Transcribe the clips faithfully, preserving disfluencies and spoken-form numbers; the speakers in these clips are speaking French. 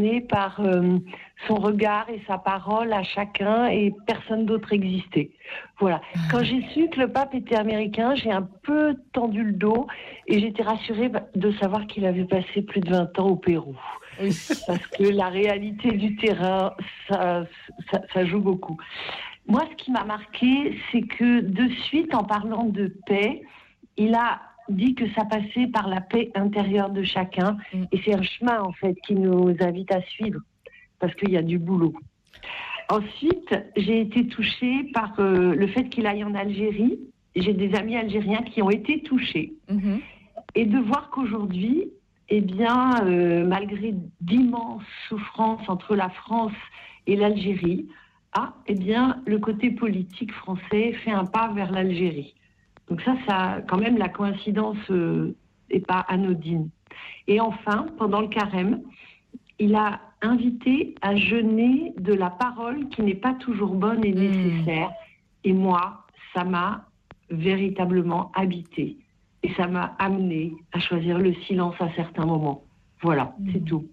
impressionné par euh, son regard et sa parole à chacun, et personne d'autre existait. Voilà. Quand j'ai su que le pape était américain, j'ai un peu tendu le dos et j'étais rassurée de savoir qu'il avait passé plus de vingt ans au Pérou. Oui. Parce que la réalité du terrain, ça, ça, ça joue beaucoup. Moi, ce qui m'a marqué, c'est que de suite, en parlant de paix, il a dit que ça passait par la paix intérieure de chacun. Mm. Et c'est un chemin, en fait, qui nous invite à suivre, parce qu'il y a du boulot. Ensuite, j'ai été touchée par euh, le fait qu'il aille en Algérie. J'ai des amis algériens qui ont été touchés. Mm-hmm. Et de voir qu'aujourd'hui, eh bien, euh, malgré d'immenses souffrances entre la France et l'Algérie, ah, eh bien, le côté politique français fait un pas vers l'Algérie. Donc ça, ça, quand même, la coïncidence n'est euh, pas anodine. Et enfin, pendant le carême, il a invité à jeûner de la parole qui n'est pas toujours bonne et nécessaire. Mmh. Et moi, ça m'a véritablement habité. Et ça m'a amené à choisir le silence à certains moments. Voilà, mmh. c'est tout.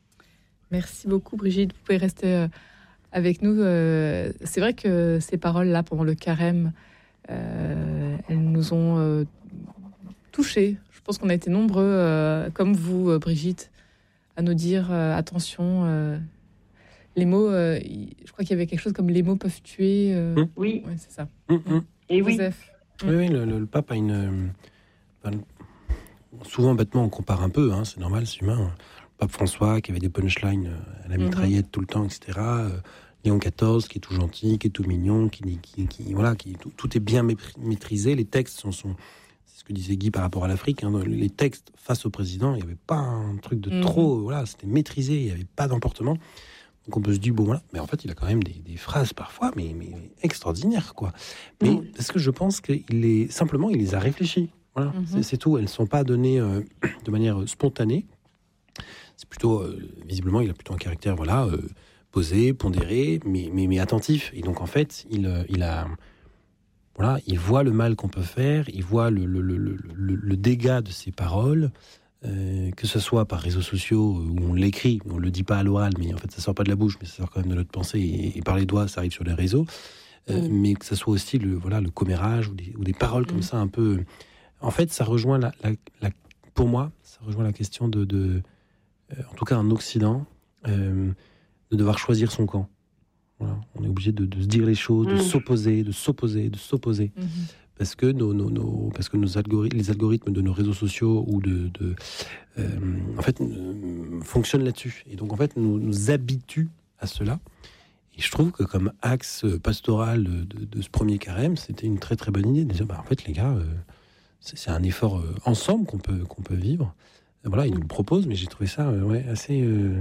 Merci beaucoup, Brigitte. Vous pouvez rester avec nous. C'est vrai que ces paroles-là, pendant le carême, Euh, elles nous ont euh, touchés. Je pense qu'on a été nombreux, euh, comme vous, euh, Brigitte, à nous dire euh, attention. Euh, les mots, euh, y, je crois qu'il y avait quelque chose comme les mots peuvent tuer. Euh, mmh. Oui, ouais, c'est ça. Mmh, mmh. Et Joseph. Oui, mmh. oui le, le, le pape a une. Euh, souvent, bêtement, on compare un peu. Hein, c'est normal, c'est humain. Le pape François, qui avait des punchlines à la mitraillette mmh. tout le temps, et cetera. Euh, Léon quatorze, qui est tout gentil, qui est tout mignon, qui, qui, qui voilà, qui tout, tout est bien maîtrisé. Les textes sont, sont, c'est ce que disait Guy par rapport à l'Afrique. Hein, les textes face au président, il n'y avait pas un truc de mmh. trop. Voilà, c'était maîtrisé, il n'y avait pas d'emportement. Donc on peut se dire bon voilà, mais en fait il a quand même des, des phrases parfois, mais, mais extraordinaires quoi. Mais mmh. parce que je pense qu'il est simplement, il les a réfléchies. Voilà, mmh. c'est, c'est tout. Elles ne sont pas données euh, de manière spontanée. C'est plutôt euh, visiblement, il a plutôt un caractère voilà. Euh, posé, pondéré, mais, mais, mais attentif. Et donc, en fait, il, il, a, voilà, il voit le mal qu'on peut faire, il voit le, le, le, le, le dégât de ses paroles, euh, que ce soit par réseaux sociaux où on l'écrit, on ne le dit pas à l'oral, mais en fait, ça ne sort pas de la bouche, mais ça sort quand même de notre pensée, et, et par les doigts, ça arrive sur les réseaux. Euh, mmh. Mais que ce soit aussi le, voilà, le commérage ou des, ou des paroles mmh. comme ça, un peu... En fait, ça rejoint, la, la, la, pour moi, ça rejoint la question de... de euh, en tout cas, en Occident... Euh, de devoir choisir son camp. Voilà. On est obligé de, de se dire les choses, de mmh. s'opposer, de s'opposer, de s'opposer. Mmh. Parce que, nos, nos, nos, parce que nos algorithmes, les algorithmes de nos réseaux sociaux ou de, de, euh, en fait, euh, fonctionnent là-dessus. Et donc, en fait, nous, nous habituent à cela. Et je trouve que comme axe pastoral de, de, de ce premier carême, c'était une très très bonne idée de dire, bah, en fait, les gars, euh, c'est, c'est un effort euh, ensemble qu'on peut, qu'on peut vivre. Et voilà, ils nous le proposent, mais j'ai trouvé ça euh, ouais, assez... Euh,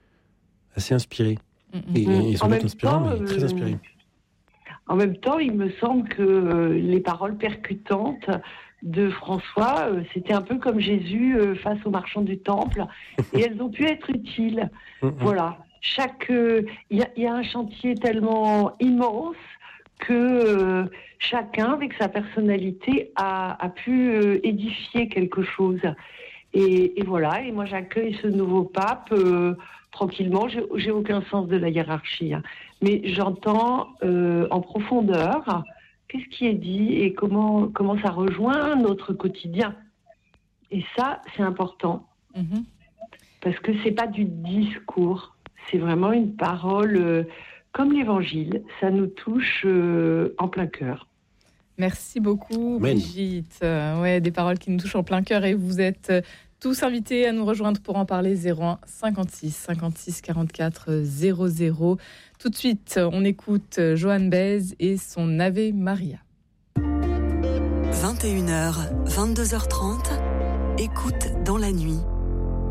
assez inspiré. Et, et sans doute inspirant, temps, mais très inspiré. Euh, en même temps, il me semble que euh, les paroles percutantes de François, euh, c'était un peu comme Jésus euh, face aux marchands du temple, et elles ont pu être utiles. Voilà. Chaque, il euh, y, y a un chantier tellement immense que euh, chacun, avec sa personnalité, a, a pu euh, édifier quelque chose. Et, et voilà. Et moi, j'accueille ce nouveau pape. Euh, tranquillement, j'ai, j'ai aucun sens de la hiérarchie, hein. Mais j'entends euh, en profondeur qu'est-ce qui est dit et comment, comment ça rejoint notre quotidien. Et ça, c'est important. Mm-hmm. Parce que c'est pas du discours, c'est vraiment une parole euh, comme l'évangile, ça nous touche euh, en plein cœur. Merci beaucoup, Amen. Brigitte. Euh, ouais, des paroles qui nous touchent en plein cœur, et vous êtes euh, tous invités à nous rejoindre pour en parler. Zéro un cinquante-six cinquante-six quarante-quatre zéro zéro. Tout de suite, on écoute Joan Baez et son Ave Maria. vingt et une heures, vingt-deux heures trente, écoute dans la nuit,